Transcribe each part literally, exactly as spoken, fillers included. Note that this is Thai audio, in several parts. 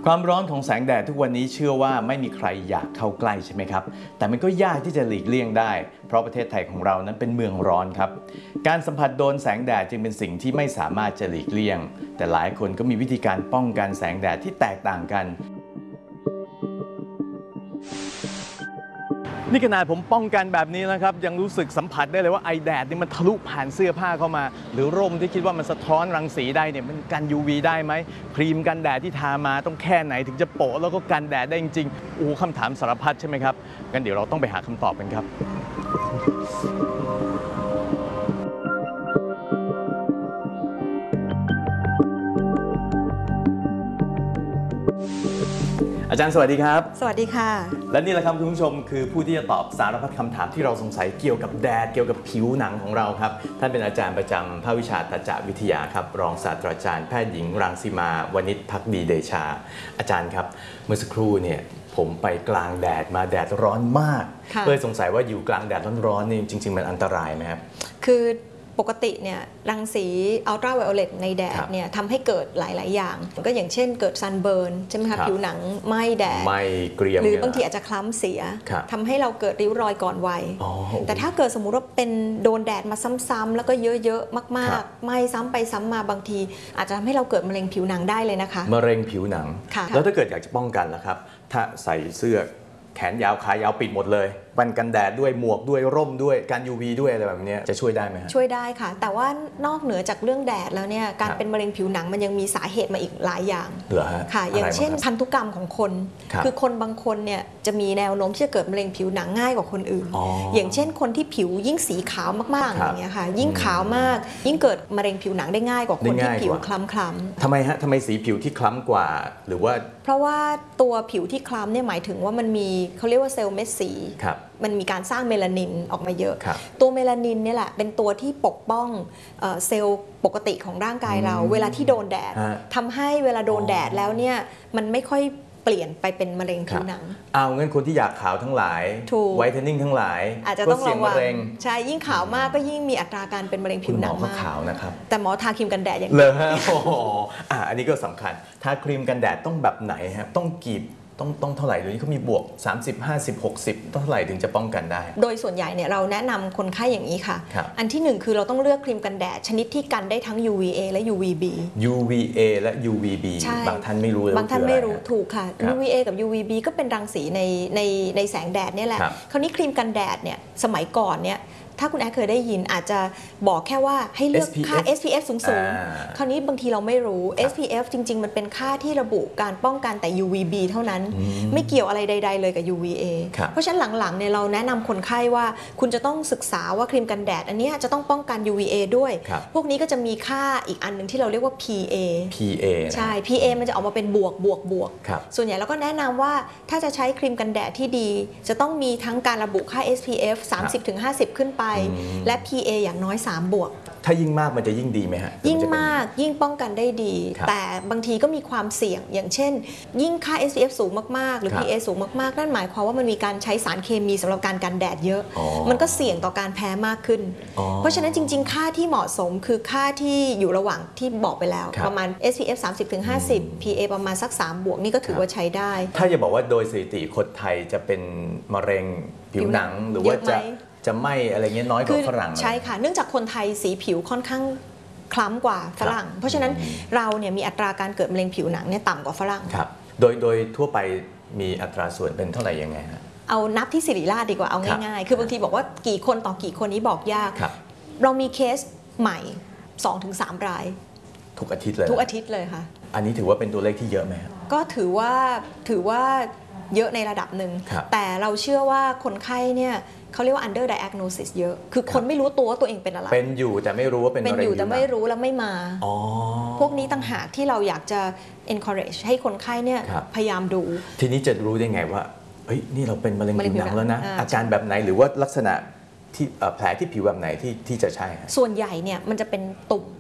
ความร้อนของแสงแดดทุกวันนี้เชื่อว่าไม่มีใครอยากเข้าใกล้ใช่ไหมครับแต่มันก็ยากที่จะหลีกเลี่ยงได้เพราะประเทศไทยของเรานั้นเป็นเมืองร้อนครับการสัมผัสโดนแสงแดดจึงเป็นสิ่งที่ไม่สามารถจะหลีกเลี่ยงแต่หลายคนก็มีวิธีการป้องกันแสงแดดที่แตกต่างกันนี่ขนาดผมป้องกันแบบนี้นะครับยังรู้สึกสัมผัสได้เลยว่าไอแดดนี่มันทะลุผ่านเสื้อผ้าเข้ามาหรือร่มที่คิดว่ามันสะท้อนรังสีได้เนี่ยมันกัน ยู วี ได้ไหมครีมกันแดดที่ทามาต้องแค่ไหนถึงจะโปะแล้วก็กันแดดได้จริงๆโอ้คำถามสารพัดใช่ไหมครับงั้นเดี๋ยวเราต้องไปหาคำตอบกันครับอาจารย์สวัสดีครับสวัสดีค่ะและนี่แหละครับคุณผู้ชมคือผู้ที่จะตอบสารพัดคำถามที่เราสงสัยเกี่ยวกับแดดเกี่ยวกับผิวหนังของเราครับท่านเป็นอาจารย์ประจำภาควิชาตัจวิทยาครับรองศาสตราจารย์แพทย์หญิงรังสีมาวณิชภักดีเดชาอาจารย์ครับเมื่อสักครู่เนี่ยผมไปกลางแดดมาแดดร้อนมากเลยสงสัยว่าอยู่กลางแดดร้อนๆนี่จริงๆมันอันตรายไหมครับคือปกติเนี่ยรังสีอัลตราไวโอเลตในแดดเนี่ยทำให้เกิดหลายๆอย่างก็อย่างเช่นเกิดซันเบิร์นใช่ไหมคะผิวหนังไหม้แดดไหม้เกรียมหรือบางทีอาจจะคล้ำเสียทำให้เราเกิดริ้วรอยก่อนวัยแต่ถ้าเกิดสมมุติว่าเป็นโดนแดดมาซ้ำๆแล้วก็เยอะๆมากๆไหม้ซ้ำไปซ้ำมาบางทีอาจจะทำให้เราเกิดมะเร็งผิวหนังได้เลยนะคะมะเร็งผิวหนังแล้วถ้าเกิดอยากจะป้องกันล่ะครับถ้าใส่เสื้อแขนยาวขายาวปิดหมดเลยกันกันแดดด้วยหมวกด้วยร่มด้วยกัน ยู วี ด้วยอะไรแบบนี้จะช่วยได้ไหมครับช่วยได้ค่ะแต่ว่านอกเหนือจากเรื่องแดดแล้วเนี่ยการเป็นมะเร็งผิวหนังมันยังมีสาเหตุมาอีกหลายอย่างเหรอฮะค่ะอย่างเช่นพันธุกรรมของคนคือคนบางคนเนี่ยจะมีแนวโน้มที่จะเกิดมะเร็งผิวหนังง่ายกว่าคนอื่นอย่างเช่นคนที่ผิวยิ่งสีขาวมากๆอย่างเงี้ยค่ะยิ่งขาวมากยิ่งเกิดมะเร็งผิวหนังได้ง่ายกว่าคนที่ผิวคล้ำๆทำไมฮะทำไมสีผิวที่คล้ำกว่าหรือว่าเพราะว่าตัวผิวที่คล้ำเนี่ยหมายถึงว่ามันมีเขาเรียกว่าเซลล์เม็ดสีมันมีการสร้างเมลานินออกมาเยอะตัวเมลานินเนี่ยแหละเป็นตัวที่ปกป้องเซลล์ปกติของร่างกายเราเวลาที่โดนแดดทำให้เวลาโดนแดดแล้วเนี่ยมันไม่ค่อยเปลี่ยนไปเป็นมะเร็งผิวหนังเอางั้นคนที่อยากขาวทั้งหลายไวท์เทนนิ่งทั้งหลายอาจจะต้องระวังใช่ยิ่งขาวมากก็ยิ่งมีอัตราการเป็นมะเร็งผิวหนังมากขาวนะครับแต่หมอทาครีมกันแดดอย่างเดียวเลยฮะโอ้โหอ่าอันนี้ก็สำคัญทาครีมกันแดดต้องแบบไหนฮะต้องกี่ต้องต้องเท่าไหร่เดี๋ยวนี้เขามีบวกสามสิบ ห้าสิบ หกสิบต้องเท่าไหร่ถึงจะป้องกันได้โดยส่วนใหญ่เนี่ยเราแนะนำคนไข้อย่างนี้ค่ะอันที่หนึ่งคือเราต้องเลือกครีมกันแดดชนิดที่กันได้ทั้ง ยู วี เอ และ ยู วี บียู วี เอ และ ยู วี บี บางท่านไม่รู้เลยบางท่านไม่รู้ถูกค่ะ ยู วี เอ กับ ยู วี บี ก็เป็นรังสีในในในแสงแดดนี่แหละคราวนี้ครีมกันแดดเนี่ยสมัยก่อนเนี่ยถ้าคุณแอดเคยได้ยินอาจจะบอกแค่ว่าให้เลือกค่า เอส พี เอฟ สูงสูงคราวนี้บางทีเราไม่รู้ เอส พี เอฟ จริงๆมันเป็นค่าที่ระบุการป้องกันแต่ ยู วี บี เท่านั้นไม่เกี่ยวอะไรใดๆเลยกับ ยู วี เอ เพราะฉะนั้นหลังๆเนี่ยเราแนะนำคนไข้ว่าคุณจะต้องศึกษาว่าครีมกันแดดอันนี้จะต้องป้องกัน ยู วี เอ ด้วยพวกนี้ก็จะมีค่าอีกอันนึงที่เราเรียกว่า พี เอพี เอใช่ พี เอ มันจะออกมาเป็นบวกบวกบวกส่วนใหญ่เราก็แนะนำว่าถ้าจะใช้ครีมกันแดดที่ดีจะต้องมีทั้งการระบุค่า เอส พี เอฟ สามสิบถึงห้าสิบ ขึ้นไปและ พี เอ อย่างน้อยสามบวกถ้ายิ่งมากมันจะยิ่งดีไหมฮะยิ่งมากยิ่งป้องกันได้ดีแต่บางทีก็มีความเสี่ยงอย่างเช่นยิ่งค่า เอส พี เอฟ สูงมากๆหรือ พี เอ สูงมากๆนั่นหมายความว่ามันมีการใช้สารเคมีสำหรับการกันแดดเยอะมันก็เสี่ยงต่อการแพ้มากขึ้นเพราะฉะนั้นจริงๆค่าที่เหมาะสมคือค่าที่อยู่ระหว่างที่บอกไปแล้วประมาณ เอส พี เอฟ สามสิบถึงห้าสิบ พี เอ ประมาณสักสามบวกนี่ก็ถือว่าใช้ได้ถ้าจะบอกว่าโดยสถิติคนไทยจะเป็นมะเร็งผิวหนังหรือว่าจะจะไม่อะไรเงี้ยน้อยกว่าฝรั่งใช่ค่ะเนื่องจากคนไทยสีผิวค่อนข้างคล้ำกว่าฝรั่งเพราะฉะนั้นเราเนี่ยมีอัตราการเกิดมะเร็งผิวหนังเนี่ยต่ำกว่าฝรั่งครับโดยโดยทั่วไปมีอัตราส่วนเป็นเท่าไหร่ยังไงฮะเอานับที่ศิริราชดีกว่าเอาง่ายๆคือบางทีบอกว่ากี่คนต่อกี่คนนี้บอกยากเรามีเคสใหม่ สองถึงสาม รายทุกอาทิตย์เลยทุกอาทิตย์เลยค่ะอันนี้ถือว่าเป็นตัวเลขที่เยอะไหมก็ถือว่าถือว่าเยอะในระดับหนึ่งแต่เราเชื่อว่าคนไข้เนี่ยเขาเรียกว่า under diagnosis เยอะคือคนไม่รู้ตัวว่าตัวเองเป็นอะไรเป็นอยู่แต่ไม่รู้ว่าเป็นเป็นอยู่แต่ไม่รู้แล้วไม่มาพวกนี้ต่างหากที่เราอยากจะ encourage ให้คนไข้เนี่ยพยายามดูทีนี้จะรู้ได้ไงว่าเฮ้ยนี่เราเป็นมะเร็งผิวหนังแล้วนะอาการแบบไหนหรือว่าลักษณะที่แผลที่ผิวแบบไหนที่ที่จะใช่ส่วนใหญ่เนี่ยมันจะเป็นตุ่ม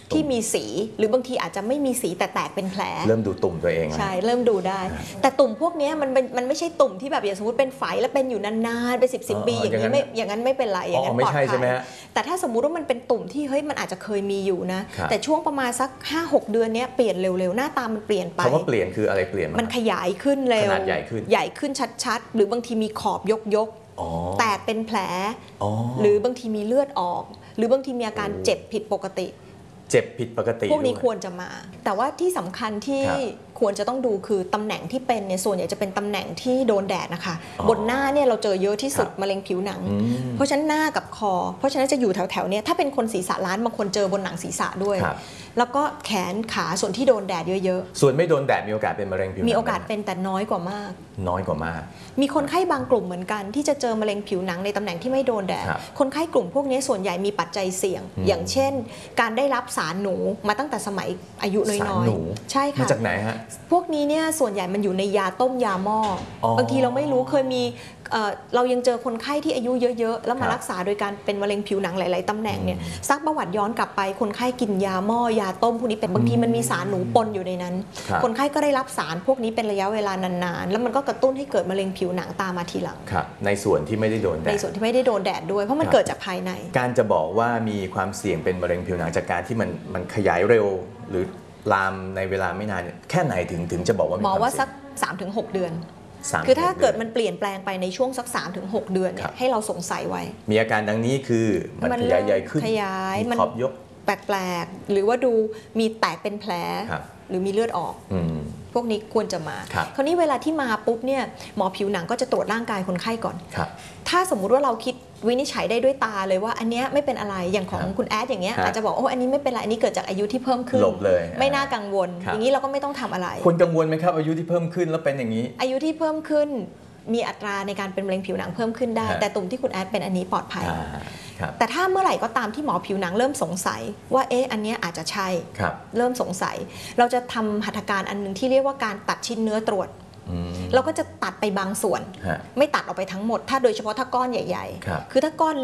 ที่มีสีหรือบางทีอาจจะไม่มีสีแต่แตกเป็นแผลเริ่มดูตุ่มตัวเองใช่เริ่มดูได้แต่ตุ่มพวกนี้มันมันไม่ใช่ตุ่มที่แบบอย่างสมมติเป็นไฝแล้วเป็นอยู่นานๆเป็นสิบสิบปีอย่างนี้ไม่อย่างนั้นไม่เป็นไรอย่างนั้นปลอดภัยแต่ถ้าสมมุติว่ามันเป็นตุ่มที่เฮ้ยมันอาจจะเคยมีอยู่นะแต่ช่วงประมาณสัก ห้าหก เดือนนี้เปลี่ยนเร็วๆหน้าตามันเปลี่ยนไปคำว่าเปลี่ยนคืออะไรเปลี่ยนมันขยายขึ้นเร็วขนาดใหญ่ขึ้นใหญ่ขึ้นชัดๆหรือบางทีมีขอบยกๆแตกเป็นแผลหรือบางทีมีเลือดออกหรือบางทีมีอาการเจ็บผิดปกติเจ็บผิดปกติพวกนี้ควรจะมาแต่ว่าที่สำคัญที่ควรจะต้องดูคือตำแหน่งที่เป็นเนี่ยส่วนใหญ่จะเป็นตำแหน่งที่โดนแดดนะคะบนหน้าเนี่ยเราเจอเยอะที่สุดมะเร็งผิวหนังเพราะฉะนั้นหน้ากับคอเพราะฉะนั้นจะอยู่แถวๆเนี่ยถ้าเป็นคนศีรษะล้านบางคนเจอบนหนังศีรษะด้วยแล้วก็แขนขาส่วนที่โดนแดดเยอะๆส่วนไม่โดนแดดมีโอกาสเป็นมะเร็งผิวหนังมีโอกาสเป็นแต่น้อยกว่ามากน้อยกว่ามากมีคนไข้บางกลุ่มเหมือนกันที่จะเจอมะเร็งผิวหนังในตำแหน่งที่ไม่โดนแดดคนไข้กลุ่มพวกนี้ส่วนใหญ่มีปัจจัยเสี่ยงอย่างเช่นการได้รับสารหนูมาตั้งแต่สมัยอายุน้อยๆใช่ค่ะมาจากไหนฮะพวกนี้เนี่ยส่วนใหญ่มันอยู่ในยาต้มยาหม้อบางทีเราไม่รู้เคยมีเรายังเจอคนไข้ที่อายุเยอะๆแล้วมารักษาโดยการเป็นมะเร็งผิวหนังหลายๆตำแหน่งเนี่ยซักประวัติย้อนกลับไปคนไข้กินยาหม้อยาต้มพวกนี้เป็นบางทีมันมีสารหนูปนอยู่ในนั้นคนไข้ก็ได้รับสารพวกนี้เป็นระยะเวลานานๆแล้วมันก็กระตุ้นให้เกิดมะเร็งผิวหนังตามมาทีหลังในส่วนที่ไม่ได้โดนแดดในส่วนที่ไม่ได้โดนแดดด้วยเพราะมันเกิดจากภายในการจะบอกว่ามีความเสี่ยงเป็นมะเร็งผิวหนังจากการที่มันมันขยายเร็วหรือลามในเวลาไม่นานแค่ไหนถึงถึงจะบอกว่าหมอว่าสัก สามถึงหก เดือนคือถ้าเกิดมันเปลี่ยนแปลงไปในช่วงสัก สามถึงหก เดือนเนี่ยให้เราสงสัยไว้มีอาการดังนี้คือมันขยายใหญ่ขึ้นขยายมันขอบยกแปลกๆหรือว่าดูมีแตกเป็นแผลหรือมีเลือดออกพวกนี้ควรจะมาคราวนี้เวลาที่มาปุ๊บเนี่ยหมอผิวหนังก็จะตรวจร่างกายคนไข้ก่อนถ้าสมมุติว่าเราคิดวินิจฉัยได้ด้วยตาเลยว่าอันนี้ไม่เป็นอะไรอย่างของคุณแอดอย่างเงี้ยอาจจะบอกโอ้อันนี้ไม่เป็นไรอันนี้เกิดจากอายุที่เพิ่มขึ้นหลบเลยไม่น่ากังวลอย่างนี้เราก็ไม่ต้องทำอะไรควรกังวลไหมครับอายุที่เพิ่มขึ้นแล้วเป็นอย่างนี้อายุที่เพิ่มขึ้นมีอัตราในการเป็นมะเร็งผิวหนังเพิ่มขึ้นได้แต่ตุ่มที่คุณแอดเป็นอันนี้ปลอดภัยแต่ถ้าเมื่อไหร่ก็ตามที่หมอผิวหนังเริ่มสงสัยว่าเอ๊ะอันนี้อาจจะใช่เริ่มสงสัยเราจะทำหัตถการอันนึงที่เรียกว่าการตัดชิ้นเนื้อตรวจเราก็จะตัดไปบางส่วนไม่ตัดออกไปทั้งหมดถ้าโดยเฉพาะถ้าก้อนใหญ่ๆคือถ้าก้อน